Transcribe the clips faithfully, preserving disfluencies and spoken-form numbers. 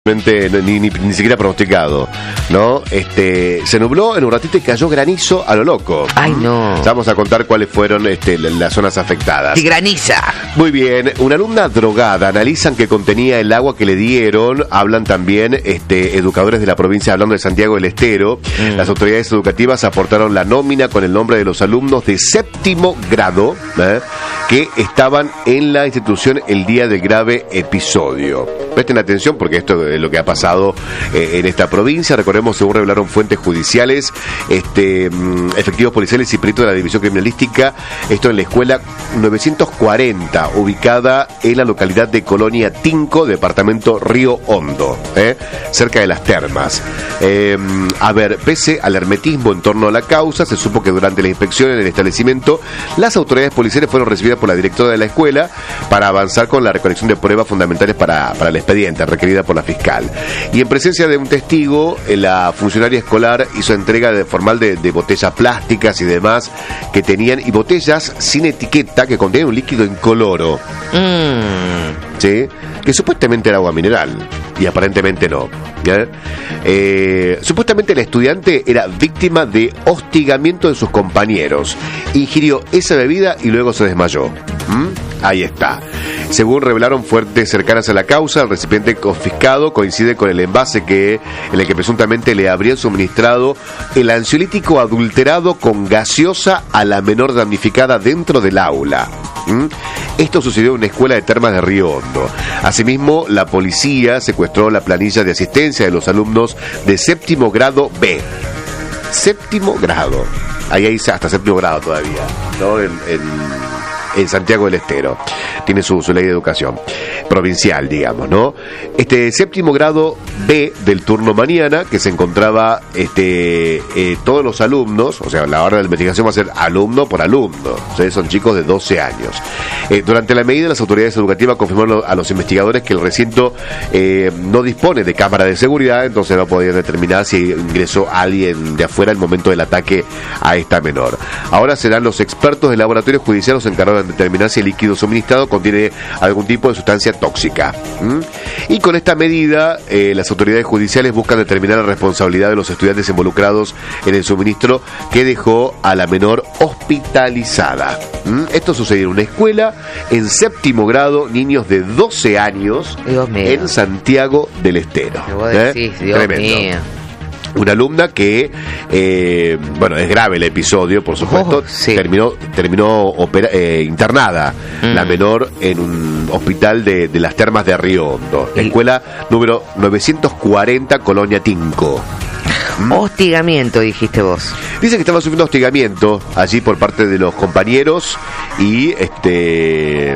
Ni, ni, ni siquiera pronosticado, ¿no? Este, se nubló en un ratito y cayó granizo a lo loco. Ay, no. Vamos a contar cuáles fueron este, las zonas afectadas. ¡Qué graniza! Muy bien, una alumna drogada, analizan que contenía el agua que le dieron, hablan también este, educadores de la provincia, hablando de Santiago del Estero. Mm. Las autoridades educativas aportaron la nómina con el nombre de los alumnos de séptimo grado, ¿eh? que estaban en la institución el día del grave episodio. Presten atención porque esto es lo que ha pasado eh, en esta provincia. Recordemos, según revelaron fuentes judiciales, este, efectivos policiales y peritos de la División Criminalística, esto en la escuela novecientos cuarenta, ubicada en la localidad de Colonia Tinco, departamento Río Hondo, ¿eh? cerca de las termas. Eh, a ver, pese al hermetismo en torno a la causa, se supo que durante la inspección en el establecimiento, las autoridades policiales fueron recibidas por la directora de la escuela para avanzar con la recolección de pruebas fundamentales para, para el expediente requerida por la fiscal. Y en presencia de un testigo, la funcionaria escolar hizo entrega de, formal de, de botellas plásticas y demás que tenían, y botellas sin etiqueta que contenían un líquido incoloro. Mm. ¿Sí? Que supuestamente era agua mineral y aparentemente no. ¿Ya? Eh, supuestamente el estudiante era víctima de hostigamiento de sus compañeros. Ingirió esa bebida y luego se desmayó. ¿Mm? Ahí está. Según revelaron fuentes cercanas a la causa, el recipiente confiscado coincide con el envase que, en el que presuntamente le habrían suministrado el ansiolítico adulterado con gaseosa a la menor damnificada dentro del aula. ¿Mm? Esto sucedió en una escuela de Termas de Río Hondo. Asimismo, la policía secuestró la planilla de asistencia de los alumnos de séptimo grado B. Séptimo grado. Ahí hay hasta séptimo grado todavía, ¿no? En, en, en Santiago del Estero. Tiene su, su ley de educación provincial, digamos, ¿no? Este séptimo grado B del turno mañana, que se encontraba este eh, todos los alumnos, o sea, la hora de la investigación va a ser alumno por alumno, o sea, son chicos de doce años. Eh, durante la medida, las autoridades educativas confirmaron a los investigadores que el recinto eh, no dispone de cámara de seguridad, entonces no podían determinar si ingresó alguien de afuera al momento del ataque a esta menor. Ahora serán los expertos del laboratorio judicial los encargados de determinar si el líquido suministrado contiene algún tipo de sustancia tóxica. ¿Mm? Y con esta medida, eh, las autoridades judiciales buscan determinar la responsabilidad de los estudiantes involucrados en el suministro que dejó a la menor hospitalizada. ¿Mm? Esto sucedió en una escuela en séptimo grado, niños de doce años, en Santiago del Estero. ¿Eh? Decís, Dios Tremendo. Mío. Una alumna que, eh, bueno, es grave el episodio, por supuesto, oh, sí. terminó terminó opera, eh, internada, mm. la menor, en un hospital de, de las Termas de Río Hondo, el... escuela número novecientos cuarenta, Colonia Tinco. ¿Mm? Hostigamiento, dijiste vos. Dice que estaba sufriendo hostigamiento allí por parte de los compañeros y este...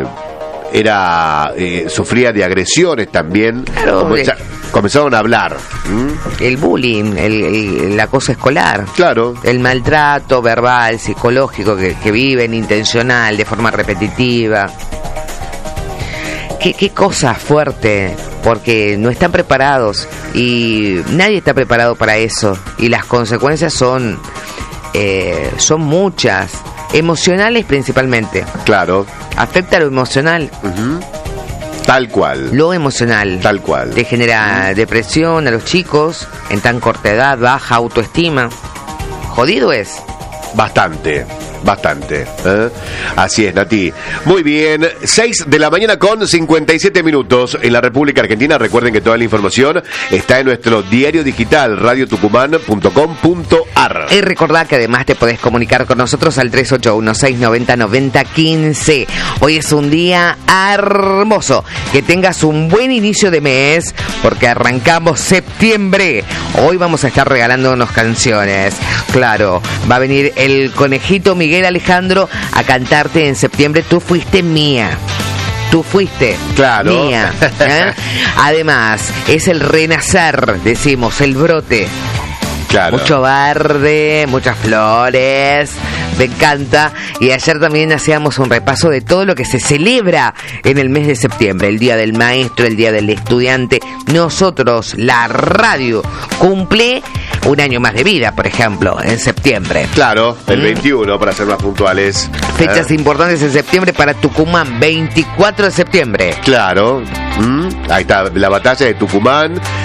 era eh, sufría de agresiones también. Claro, Comenza, comenzaron a hablar. ¿Mm? El bullying, el, el, el acoso escolar. Claro. El maltrato verbal, psicológico que, que viven, intencional, de forma repetitiva. Qué, qué cosa fuerte, porque no están preparados y nadie está preparado para eso. Y las consecuencias son, eh, son muchas. Emocionales principalmente. Claro. Afecta lo emocional. Uh-huh. Tal cual. Lo emocional. Tal cual. Te genera uh-huh. depresión a los chicos en tan corta edad, baja autoestima. Jodido es. Bastante. Bastante. ¿eh? Así es, Nati. Muy bien, seis de la mañana con cincuenta y siete minutos en la República Argentina. Recuerden que toda la información está en nuestro diario digital, radio tucumán punto com punto ar. Y recordad que además te podés comunicar con nosotros al tres ocho uno, seis nueve cero, nueve cero uno cinco. Hoy es un día hermoso. Que tengas un buen inicio de mes, porque arrancamos septiembre. Hoy vamos a estar regalándonos canciones. Claro, va a venir el conejito Miguel Alejandro a cantarte en septiembre. Tú fuiste mía. Tú fuiste claro. mía. ¿eh? Además, es el renacer, decimos, el brote. Claro. Mucho verde, muchas flores. Me encanta. Y ayer también hacíamos un repaso de todo lo que se celebra en el mes de septiembre. El Día del Maestro, el Día del Estudiante. Nosotros, la radio, cumple un año más de vida, por ejemplo, en septiembre. Claro, el ¿Mm? veintiuno, para ser más puntuales. Fechas ¿Eh? importantes en septiembre para Tucumán, veinticuatro de septiembre. Claro. ¿Mm? Ahí está la batalla de Tucumán.